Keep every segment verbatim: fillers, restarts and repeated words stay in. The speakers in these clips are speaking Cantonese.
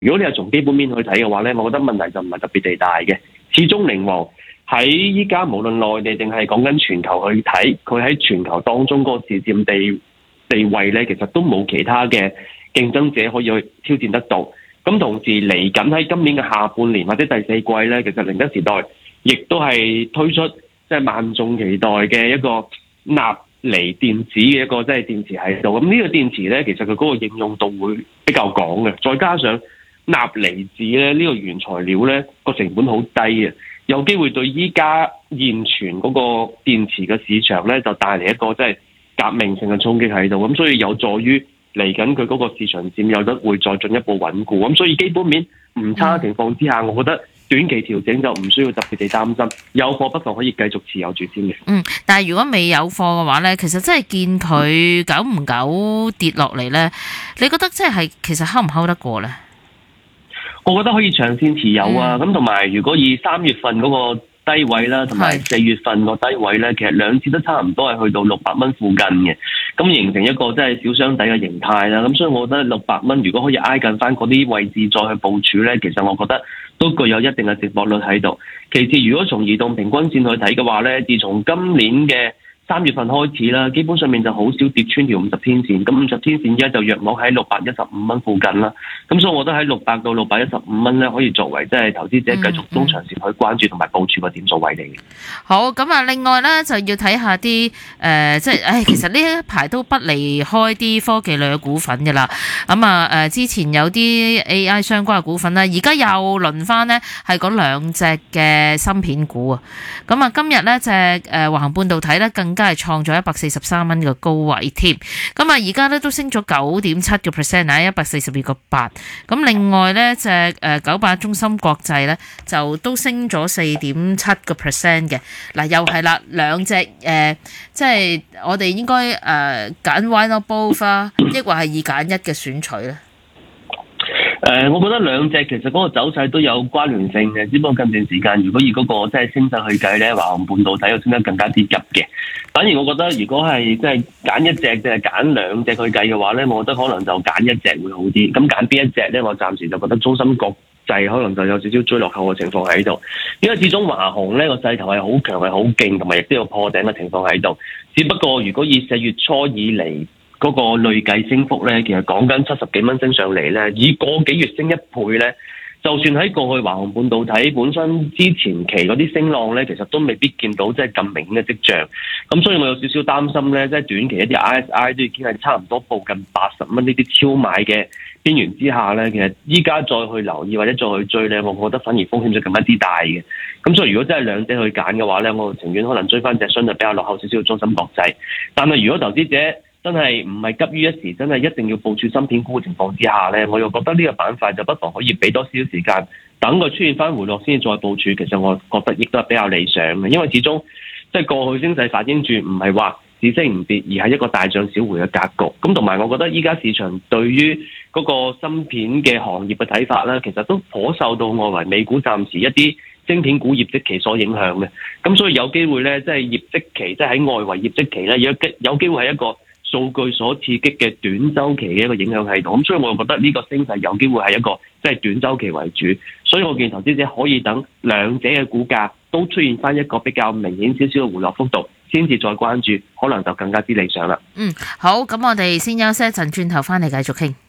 如果你係從基本面去睇嘅話咧，我覺得問題就唔係特別地大嘅。始終寧王喺依家無論內地定係講緊全球去睇，佢喺全球當中嗰個市佔地地位咧，其實都冇其他嘅競爭者可以去挑戰得到。咁同時嚟緊喺今年嘅下半年或者第四季咧，其實寧德時代亦都係推出即係萬眾期待嘅一個納鋰電子嘅一個即係電池喺度。咁呢個電池咧，其實佢嗰個應用度會比較廣嘅，再加上鈉離子咧呢個原材料咧個成本好低嘅，有機會對依家現存嗰個電池嘅市場咧就帶嚟一個即係革命性嘅衝擊喺度。咁所以有助於嚟緊佢嗰個市場佔有率會再進一步穩固。咁所以基本面唔差嘅情況之下，我覺得短期調整就唔需要特別地擔心，有貨不妨可以繼續持有住先嘅。 嗯，但係如果未有貨嘅話咧，其實真係見佢久唔久跌落嚟咧，你覺得即係其實 hold 唔 hold 得過咧？ 我覺得可以長線持有啊。咁同埋如果以三月份嗰個低位啦，同埋四月份個低位咧，其實兩次都差唔多係去到六百蚊附近嘅，咁形成一個即係小箱底嘅形態啦。咁所以我覺得六百蚊如果可以挨近翻嗰啲位置再去部署咧，其實我覺得都具有一定嘅值博率喺度。其次，如果從移動平均線去睇嘅話咧，自從今年嘅三月份開始啦，基本上面就好少跌穿條五十天線，咁五十天線而家就約莫喺六百一十五蚊附近啦。咁所以我覺得喺六百到六百一十五蚊咧，可以作為即係投資者繼續中長線去關注同埋部署個點數位嚟嘅。 好，咁啊，另外咧就要睇下啲誒、呃，即係誒，其實呢一排都不離開啲科技類嘅股份嘅啦。咁啊誒，之前有啲 A I 相關嘅股份啦，而家又輪翻呢係嗰兩隻嘅芯片股啊。咁啊，今日呢隻誒華虹半導體咧更加係創咗一百四十三蚊嘅高位添。咁啊，而家咧都升咗九點七個 percent 啊，一百四十二個八。咁另外咧隻誒九八中芯國際咧就都升咗四點七個 percent 嘅。嗱，又係啦，兩隻誒，即係我哋應該誒揀 why not both 啊，抑或係二揀一嘅選取咧？ 誒、呃，我覺得兩隻其實嗰個走勢都有關聯性嘅，只不過近段時間如果以嗰個即係升勢去計咧，華虹半導體又升得更加之急嘅。反而我覺得如果係即係揀一隻定係揀兩隻去計嘅話咧，我覺得可能就揀一隻會好啲。咁揀邊一隻咧？我暫時就覺得中芯國際可能就有少少追落後嘅情況喺度，因為始終華虹咧個勢頭係好強係好勁，同埋亦都有破頂嘅情況喺度。只不過如果以四月初以嚟嗰個累計升幅咧，其實講緊七十幾蚊升上嚟咧，以個幾月升一倍咧，就算喺過去華虹半導體本身之前期嗰啲升浪咧，其實都未必見到即係咁明顯嘅跡象。咁所以我有少少擔心咧，即係短期一啲 I S I 都已經係差唔多報近八十蚊呢啲超買嘅邊緣之下咧，其實依家再去留意或者再去追咧，我覺得反而風險就更加之大嘅。咁所以如果真係兩者去揀嘅話咧，我情願可能追翻隻相對比較落後少少嘅中芯國際。但係如果投資者真係唔係急於一時，真係一定要部署芯片股嘅情況之下咧，我又覺得呢個板塊就不妨可以俾多少少時間，等佢出現翻回落先再部署。其實我覺得亦都係比較理想嘅，因為始終即係過去升勢反映住唔係話只升唔跌，而係一個大漲小回嘅格局。咁同埋我覺得依家市場對於嗰個芯片嘅行業嘅睇法咧，其實都頗受到外圍美股暫時一啲晶片股業績期所影響嘅。咁所以有機會咧，即係業績期，即係喺外圍業績期咧，有機有機會係一個數據所刺激嘅短週期嘅一個影響喺度，咁所以我覺得呢個升勢有機會係一個即係短週期為主，所以我建議投資者可以等兩者嘅股價都出現翻一個比較明顯少少嘅回落幅度，先至再關注，可能就更加之理想啦。 嗯，好，咁我哋先休息一陣，轉頭翻嚟繼續傾。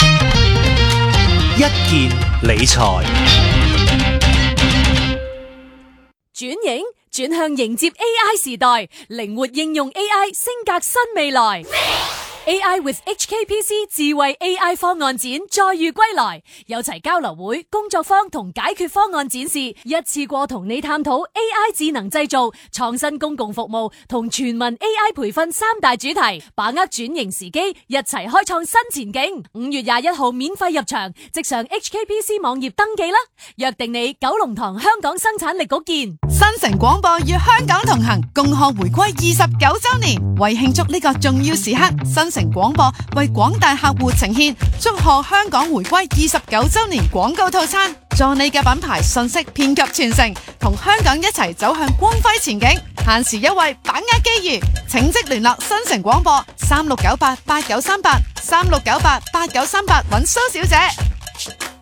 一件理財轉型轉向迎接 A I 時代，靈活應用 A I， 升格新未來。A I with H K P C 智慧 A I 方案展再遇歸來，有齊交流會、工作坊同解決方案展示，一次過同你探討 A I 智能製造、創新公共服務同全民 A I 培訓三大主題，把握轉型時機，一齊開創新前景。五月廿一號免費入場，即上 H K P C 網頁登記啦！約定你九龍塘香港生產力局見。 新城廣播與香港同行，共賀回歸二十九週年。為慶祝呢個重要時刻，新城廣播為廣大客戶呈現祝賀香港回歸二十九週年廣告套餐，助你嘅品牌信息遍及全城，同香港一齊走向光輝前景。限時優惠，把握機遇，請即聯絡新城廣播三六九八八九三八三六九八八九三八揾蘇小姐。